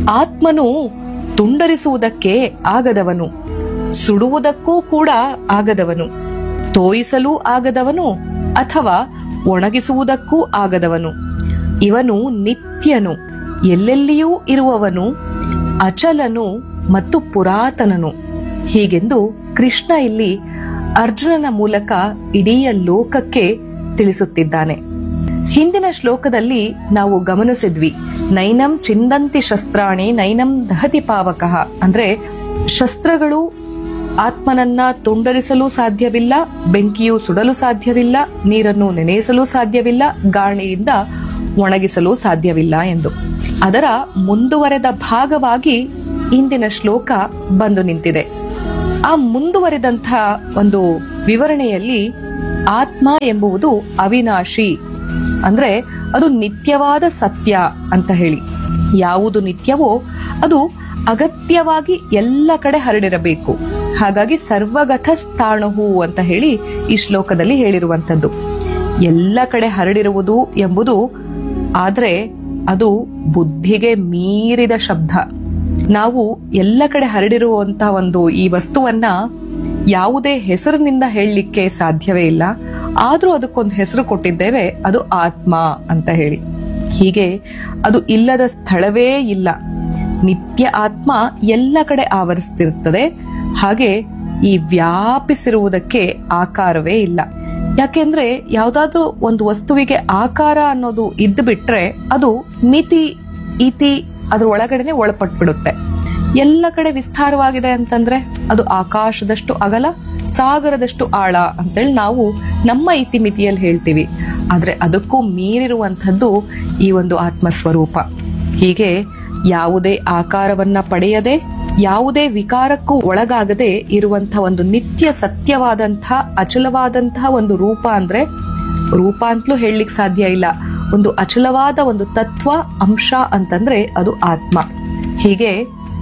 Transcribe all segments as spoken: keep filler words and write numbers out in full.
ಆತ್ಮನು ತುಂಡರಿಸುವುದಕ್ಕೆ ಆಗದವನು, ಸುಡುವುದಕ್ಕೂ ಕೂಡ ಆಗದವನು, ತೋಯಿಸಲೂ ಆಗದವನು ಅಥವಾ ಒಣಗಿಸುವುದಕ್ಕೂ ಆಗದವನು. ಇವನು ನಿತ್ಯನು, ಎಲ್ಲೆಲ್ಲಿಯೂ ಇರುವವನು, ಅಚಲನು ಮತ್ತು ಪುರಾತನನು. ಹೀಗೆಂದು ಕೃಷ್ಣ ಇಲ್ಲಿ ಅರ್ಜುನನ ಮೂಲಕ ಇಡೀ ಲೋಕಕ್ಕೆ ತಿಳಿಸುತ್ತಿದ್ದಾನೆ. ಹಿಂದಿನ ಶ್ಲೋಕದಲ್ಲಿ ನಾವು ಗಮನಿಸಿದ್ವಿ, ನೈನಂ ಚಿಂದಂತಿ ಶಸ್ತ್ರಾಣಿ ನೈನಂ ದಹತಿ ಪಾವಕಃ. ಅಂದ್ರೆ ಶಸ್ತ್ರಗಳು ಆತ್ಮನನ್ನ ತುಂಡರಿಸಲು ಸಾಧ್ಯವಿಲ್ಲ, ಬೆಂಕಿಯು ಸುಡಲು ಸಾಧ್ಯವಿಲ್ಲ, ನೀರನ್ನು ನೆನೆಸಲು ಸಾಧ್ಯವಿಲ್ಲ, ಗಾಳಿಯಿಂದ ಒಣಗಿಸಲು ಸಾಧ್ಯವಿಲ್ಲ ಎಂದು. ಅದರ ಮುಂದುವರೆದ ಭಾಗವಾಗಿ ಇಂದಿನ ಶ್ಲೋಕ ಬಂದು ನಿಂತಿದೆ. ಆ ಮುಂದುವರೆದಂಥ ಒಂದು ವಿವರಣೆಯಲ್ಲಿ ಆತ್ಮ ಎಂಬುದು ಅವಿನಾಶಿ, ಅಂದ್ರೆ ಅದು ನಿತ್ಯವಾದ ಸತ್ಯ ಅಂತ ಹೇಳಿ. ಯಾವುದು ನಿತ್ಯವೋ ಅದು ಅಗತ್ಯವಾಗಿ ಎಲ್ಲ ಕಡೆ ಹರಡಿರಬೇಕು. ಹಾಗಾಗಿ ಸರ್ವಗತ ಸ್ಥಾಣುಹು ಅಂತ ಹೇಳಿ ಈ ಶ್ಲೋಕದಲ್ಲಿ ಹೇಳಿರುವಂತದ್ದು. ಎಲ್ಲ ಕಡೆ ಹರಡಿರುವುದು ಎಂಬುದು ಆದ್ರೆ ಅದು ಬುದ್ಧಿಗೆ ಮೀರಿದ ಶಬ್ದ. ನಾವು ಎಲ್ಲ ಕಡೆ ಹರಡಿರುವಂತಹ ಒಂದು ಈ ವಸ್ತುವನ್ನ ಯಾವುದೇ ಹೆಸರಿನಿಂದ ಹೇಳಲಿಕ್ಕೆ ಸಾಧ್ಯವೇ ಇಲ್ಲ. ಆದ್ರೂ ಅದಕ್ಕೊಂದು ಹೆಸರು ಕೊಟ್ಟಿದ್ದೇವೆ, ಅದು ಆತ್ಮ ಅಂತ ಹೇಳಿ. ಹೀಗೆ ಅದು ಇಲ್ಲದ ಸ್ಥಳವೇ ಇಲ್ಲ. ನಿತ್ಯ ಆತ್ಮ ಎಲ್ಲ ಕಡೆ ಆವರಿಸ್ತಿರುತ್ತದೆ. ಹಾಗೆ ಈ ವ್ಯಾಪಿಸಿರುವುದಕ್ಕೆ ಆಕಾರವೇ ಇಲ್ಲ. ಯಾಕೆಂದ್ರೆ ಯಾವ್ದಾದ್ರೂ ಒಂದು ವಸ್ತುವಿಗೆ ಆಕಾರ ಅನ್ನೋದು ಇದ್ದು ಬಿಟ್ರೆ ಅದು ಮಿತಿ ಇತಿ ಅದ್ರ ಒಳಗಡೆನೆ ಒಳಪಟ್ಬಿಡುತ್ತೆ. ಎಲ್ಲ ಕಡೆ ವಿಸ್ತಾರವಾಗಿದೆ ಅಂತಂದ್ರೆ ಅದು ಆಕಾಶದಷ್ಟು ಅಗಲ, ಸಾಗರದಷ್ಟು ಆಳ ಅಂತೇಳಿ ನಾವು ನಮ್ಮ ಇತಿಮಿತಿಯಲ್ಲಿ ಹೇಳ್ತೀವಿ. ಆದ್ರೆ ಅದಕ್ಕೂ ಮೀರಿರುವಂತದ್ದು ಈ ಒಂದು ಆತ್ಮಸ್ವರೂಪ. ಹೀಗೆ ಯಾವುದೇ ಆಕಾರವನ್ನ ಪಡೆಯದೆ, ಯಾವುದೇ ವಿಕಾರಕ್ಕೂ ಒಳಗಾಗದೆ ಇರುವಂತಹ ಒಂದು ನಿತ್ಯ ಸತ್ಯವಾದಂತಹ ಅಚಲವಾದಂತಹ ಒಂದು ರೂಪ. ಅಂದ್ರೆ ರೂಪ ಅಂತಲೂ ಹೇಳಲಿಕ್ಕೆ ಸಾಧ್ಯ ಇಲ್ಲ, ಒಂದು ಅಚಲವಾದ ಒಂದು ತತ್ವ ಅಂಶ ಅಂತಂದ್ರೆ ಅದು ಆತ್ಮ. ಹೀಗೆ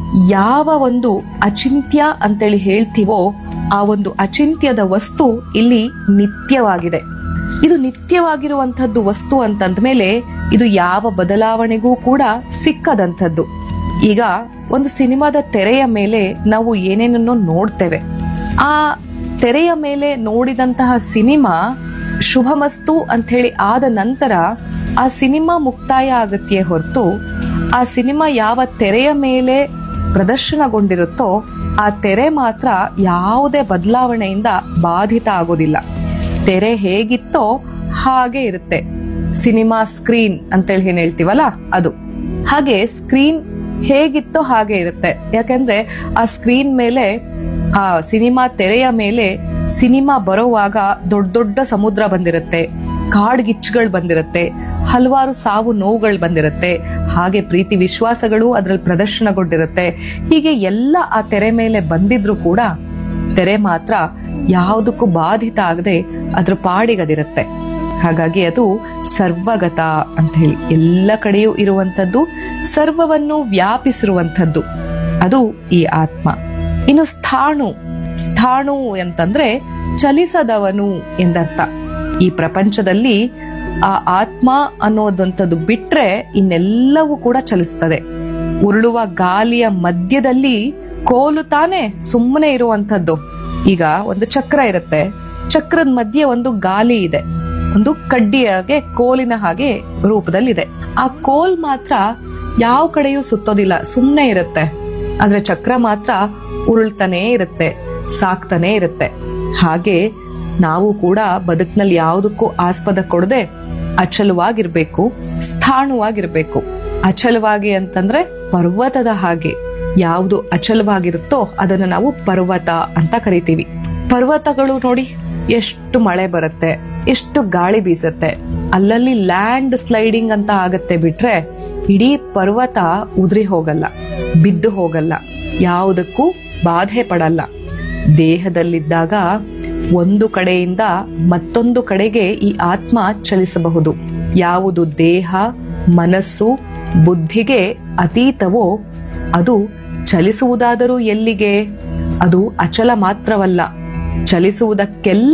ಯಾವ ಒಂದು ಅಚಿಂತ್ಯ ಅಂತೇಳಿ ಹೇಳ್ತೀವೋ ಆ ಒಂದು ಅಚಿಂತ್ಯದ ವಸ್ತು ಇಲ್ಲಿ ನಿತ್ಯವಾಗಿದೆ. ಇದು ನಿತ್ಯವಾಗಿರುವಂತಹದ್ದು ವಸ್ತು ಅಂತಂದ್ಮೇಲೆ ಇದು ಯಾವ ಬದಲಾವಣೆಗೂ ಕೂಡ ಸಿಕ್ಕದಂಥದ್ದು. ಈಗ ಒಂದು ಸಿನಿಮಾದ ತೆರೆಯ ಮೇಲೆ ನಾವು ಏನೇನನ್ನು ನೋಡ್ತೇವೆ. ಆ ತೆರೆಯ ಮೇಲೆ ನೋಡಿದಂತಹ ಸಿನಿಮಾ ಶುಭಮಸ್ತು ಅಂತ ಹೇಳಿ ಆದ ನಂತರ ಆ ಸಿನಿಮಾ ಮುಕ್ತಾಯ ಆಗತ್ತೆ ಹೊರತು ಆ ಸಿನಿಮಾ ಯಾವ ತೆರೆಯ ಮೇಲೆ ಪ್ರದರ್ಶನಗೊಂಡಿರುತ್ತೋ ಆ ತೆರೆ ಮಾತ್ರ ಯಾವುದೇ ಬದಲಾವಣೆಯಿಂದ ಬಾಧಿತ ಆಗೋದಿಲ್ಲ. ತೆರೆ ಹೇಗಿತ್ತೋ ಹಾಗೆ ಇರುತ್ತೆ. ಸಿನಿಮಾ ಸ್ಕ್ರೀನ್ ಅಂತೇಳಿ ಏನ್ ಹೇಳ್ತೀವಲ್ಲ ಅದು. ಹಾಗೆ ಸ್ಕ್ರೀನ್ ಹೇಗಿತ್ತೋ ಹಾಗೆ ಇರುತ್ತೆ. ಯಾಕಂದ್ರೆ ಆ ಸ್ಕ್ರೀನ್ ಮೇಲೆ, ಆ ಸಿನಿಮಾ ತೆರೆಯ ಮೇಲೆ ಸಿನಿಮಾ ಬರೋವಾಗ ದೊಡ್ಡ ದೊಡ್ಡ ಸಮುದ್ರ ಬಂದಿರುತ್ತೆ, ಕಾಡ್ಗಿಚ್ಚುಗಳು ಬಂದಿರುತ್ತೆ, ಹಲವಾರು ಸಾವು ನೋವುಗಳು ಬಂದಿರುತ್ತೆ, ಹಾಗೆ ಪ್ರೀತಿ ವಿಶ್ವಾಸಗಳು ಅದ್ರಲ್ಲಿ ಪ್ರದರ್ಶನಗೊಂಡಿರುತ್ತೆ. ಹೀಗೆ ಎಲ್ಲ ಆ ತೆರೆ ಮೇಲೆ ಬಂದಿದ್ರು ಕೂಡ ತೆರೆ ಮಾತ್ರ ಯಾವುದಕ್ಕೂ ಬಾಧಿತ ಆಗದೆ ಅದ್ರ ಪಾಡಿಗದಿರುತ್ತೆ. ಹಾಗಾಗಿ ಅದು ಸರ್ವಗತ ಅಂತ ಹೇಳಿ ಎಲ್ಲ ಕಡೆಯೂ ಇರುವಂತದ್ದು, ಸರ್ವವನ್ನು ವ್ಯಾಪಿಸಿರುವಂತದ್ದು ಅದು ಈ ಆತ್ಮ. ಇನ್ನು ಸ್ಥಾಣು, ಸ್ಥಾಣು ಅಂತಂದ್ರೆ ಚಲಿಸದವನು ಎಂದರ್ಥ. ಈ ಪ್ರಪಂಚದಲ್ಲಿ ಆ ಆತ್ಮ ಅನ್ನೋದಂಥದ್ದು ಬಿಟ್ರೆ ಇನ್ನೆಲ್ಲವೂ ಕೂಡ ಚಲಿಸ್ತದೆ. ಉರುಳುವ ಗಾಲಿಯ ಮಧ್ಯದಲ್ಲಿ ಕೋಲು ತಾನೇ ಸುಮ್ಮನೆ ಇರುವಂತದ್ದು. ಈಗ ಒಂದು ಚಕ್ರ ಇರುತ್ತೆ, ಚಕ್ರದ ಮಧ್ಯೆ ಒಂದು ಗಾಲಿ ಇದೆ, ಒಂದು ಕಡ್ಡಿಯಾಗೆ ಕೋಲಿನ ಹಾಗೆ ರೂಪದಲ್ಲಿದೆ. ಆ ಕೋಲ್ ಮಾತ್ರ ಯಾವ ಕಡೆಯೂ ಸುತ್ತೋದಿಲ್ಲ, ಸುಮ್ಮನೆ ಇರುತ್ತೆ. ಆದ್ರೆ ಚಕ್ರ ಮಾತ್ರ ಉರುಳ್ತಾನೆ ಇರುತ್ತೆ, ಸಾಕ್ತಾನೆ ಇರುತ್ತೆ. ಹಾಗೆ ನಾವು ಕೂಡ ಬದುಕಿನಲ್ಲಿ ಯಾವುದಕ್ಕೂ ಆಸ್ಪದ ಕೊಡದೆ ಅಚಲವಾಗಿರ್ಬೇಕು, ಸ್ಥಾಣುವಾಗಿರ್ಬೇಕು. ಅಚಲವಾಗಿ ಅಂತಂದ್ರೆ ಪರ್ವತದ ಹಾಗೆ. ಯಾವುದು ಅಚಲವಾಗಿರುತ್ತೋ ಅದನ್ನ ನಾವು ಪರ್ವತ ಅಂತ ಕರಿತೀವಿ. ಪರ್ವತಗಳು ನೋಡಿ ಎಷ್ಟು ಮಳೆ ಬರುತ್ತೆ, ಎಷ್ಟು ಗಾಳಿ ಬೀಸುತ್ತೆ, ಅಲ್ಲಲ್ಲಿ ಲ್ಯಾಂಡ್ ಸ್ಲೈಡಿಂಗ್ ಅಂತ ಆಗತ್ತೆ ಬಿಟ್ರೆ ಇಡೀ ಪರ್ವತ ಉದುರಿ ಹೋಗಲ್ಲ, ಬಿದ್ದು ಹೋಗಲ್ಲ, ಯಾವುದಕ್ಕೂ ಬಾಧೆ ಪಡಲ್ಲ. ದೇಹದಲ್ಲಿದ್ದಾಗ ಒಂದು ಕಡೆಯಿಂದ ಮತ್ತೊಂದು ಕಡೆಗೆ ಈ ಆತ್ಮ ಚಲಿಸಬಹುದು. ಯಾವುದು ದೇಹ, ಮನಸ್ಸು, ಬುದ್ಧಿಗೆ ಅತೀತವೋ ಅದು ಚಲಿಸುವುದಾದರೂ ಎಲ್ಲಿಗೆ? ಅದು ಅಚಲ ಮಾತ್ರವಲ್ಲ, ಚಲಿಸುವುದಕ್ಕೆಲ್ಲ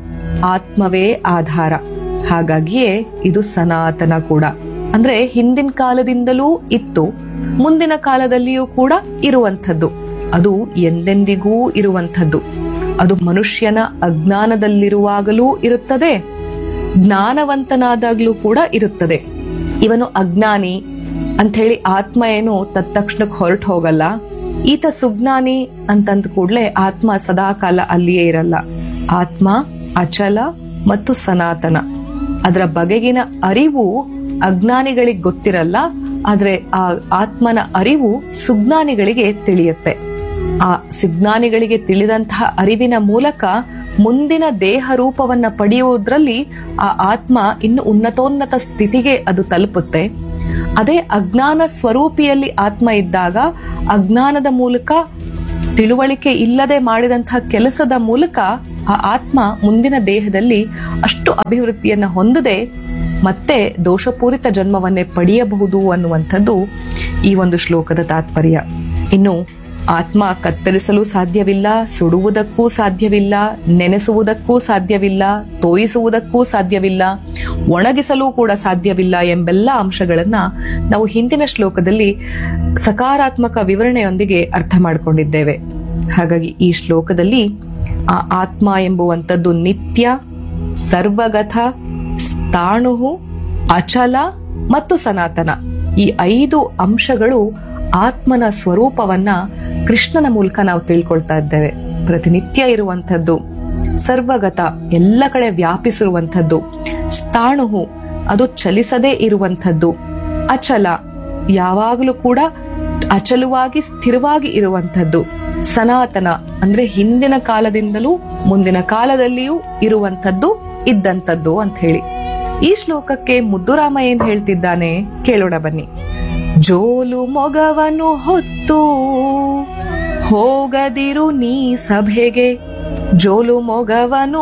ಆತ್ಮವೇ ಆಧಾರ. ಹಾಗಾಗಿಯೇ ಇದು ಸನಾತನ ಕೂಡ. ಅಂದ್ರೆ ಹಿಂದಿನ ಕಾಲದಿಂದಲೂ ಇತ್ತು, ಮುಂದಿನ ಕಾಲದಲ್ಲಿಯೂ ಕೂಡ ಇರುವಂಥದ್ದು. ಅದು ಎಂದೆಂದಿಗೂ ಇರುವಂಥದ್ದು. ಅದು ಮನುಷ್ಯನ ಅಜ್ಞಾನದಲ್ಲಿರುವಾಗಲೂ ಇರುತ್ತದೆ, ಜ್ಞಾನವಂತನಾದಾಗ್ಲೂ ಕೂಡ ಇರುತ್ತದೆ. ಇವನು ಅಜ್ಞಾನಿ ಅಂಥೇಳಿ ಆತ್ಮ ಏನು ತತ್ಕ್ಷಣಕ್ಕೆ ಹೊರಟು ಹೋಗಲ್ಲ. ಈತ ಸುಜ್ಞಾನಿ ಅಂತಂದ ಕೂಡ್ಲೆ ಆತ್ಮ ಸದಾಕಾಲ ಅಲ್ಲಿಯೇ ಇರಲ್ಲ. ಆತ್ಮ ಅಚಲ ಮತ್ತು ಸನಾತನ. ಅದರ ಬಗೆಗಿನ ಅರಿವು ಅಜ್ಞಾನಿಗಳಿಗೆ ಗೊತ್ತಿರಲ್ಲ, ಆದ್ರೆ ಆ ಆತ್ಮನ ಅರಿವು ಸುಜ್ಞಾನಿಗಳಿಗೆ ತಿಳಿಯುತ್ತೆ. ಆ ಸುಜ್ಞಾನಿಗಳಿಗೆ ತಿಳಿದಂತಹ ಅರಿವಿನ ಮೂಲಕ ಮುಂದಿನ ದೇಹ ರೂಪವನ್ನ ಪಡೆಯುವುದರಲ್ಲಿ ಆ ಆತ್ಮ ಇನ್ನು ಉನ್ನತೋನ್ನತ ಸ್ಥಿತಿಗೆ ಅದು ತಲುಪುತ್ತೆ. ಅದೇ ಅಜ್ಞಾನ ಸ್ವರೂಪಿಯಲ್ಲಿ ಆತ್ಮ ಇದ್ದಾಗ ಅಜ್ಞಾನದ ಮೂಲಕ, ತಿಳುವಳಿಕೆ ಇಲ್ಲದೆ ಮಾಡಿದಂತಹ ಕೆಲಸದ ಮೂಲಕ ಆ ಆತ್ಮ ಮುಂದಿನ ದೇಹದಲ್ಲಿ ಅಷ್ಟು ಅಭಿವೃದ್ಧಿಯನ್ನ ಹೊಂದದೆ ಮತ್ತೆ ದೋಷಪೂರಿತ ಜನ್ಮವನ್ನೇ ಪಡೆಯಬಹುದು ಅನ್ನುವಂಥದ್ದು ಈ ಒಂದು ಶ್ಲೋಕದ ತಾತ್ಪರ್ಯ. ಇನ್ನು ಆತ್ಮ ಕತ್ತರಿಸಲು ಸಾಧ್ಯವಿಲ್ಲ, ಸುಡುವುದಕ್ಕೂ ಸಾಧ್ಯವಿಲ್ಲ, ನೆನೆಸುವುದಕ್ಕೂ ಸಾಧ್ಯವಿಲ್ಲ, ತೋಯಿಸುವುದಕ್ಕೂ ಸಾಧ್ಯವಿಲ್ಲ, ಒಣಗಿಸಲು ಕೂಡ ಸಾಧ್ಯವಿಲ್ಲ ಎಂಬೆಲ್ಲ ಅಂಶಗಳನ್ನ ನಾವು ಹಿಂದಿನ ಶ್ಲೋಕದಲ್ಲಿ ಸಕಾರಾತ್ಮಕ ವಿವರಣೆಯೊಂದಿಗೆ ಅರ್ಥ ಮಾಡಿಕೊಂಡಿದ್ದೇವೆ. ಹಾಗಾಗಿ ಈ ಶ್ಲೋಕದಲ್ಲಿ ಆ ಆತ್ಮ ಎಂಬುವಂಥದ್ದು ನಿತ್ಯ, ಸರ್ವಗತ, ಸ್ಥಾಣು, ಅಚಲ ಮತ್ತು ಸನಾತನ. ಈ ಐದು ಅಂಶಗಳು ಆತ್ಮನ ಸ್ವರೂಪವನ್ನ ಕೃಷ್ಣನ ಮೂಲಕ ನಾವು ತಿಳ್ಕೊಳ್ತಾ ಇದ್ದೇವೆ. ಪ್ರತಿನಿತ್ಯ ಇರುವಂಥದ್ದು, ಸರ್ವಗತ, ಎಲ್ಲ ಕಡೆ ವ್ಯಾಪಿಸಿರುವಂಥದ್ದು, ಸ್ಥಾಣು, ಅದು ಚಲಿಸದೇ ಇರುವಂಥದ್ದು, ಅಚಲ, ಯಾವಾಗಲೂ ಕೂಡ ಅಚಲವಾಗಿ ಸ್ಥಿರವಾಗಿ ಇರುವಂಥದ್ದು, ಸನಾತನ ಅಂದ್ರೆ ಹಿಂದಿನ ಕಾಲದಿಂದಲೂ ಮುಂದಿನ ಕಾಲದಲ್ಲಿಯೂ ಇರುವಂಥದ್ದು, ಇದ್ದಂಥದ್ದು ಅಂತ ಹೇಳಿ. ಈ ಶ್ಲೋಕಕ್ಕೆ ಮುದ್ದುರಾಮ ಏನ್ ಹೇಳ್ತಿದ್ದಾನೆ ಕೇಳೋಣ ಬನ್ನಿ. ಜೋಲು ಮೊಗವನು ಹೊತ್ತು ಹೋಗದಿರು ನೀ ಸಭೆಗೆ, ಜೋಲು ಮೊಗವನು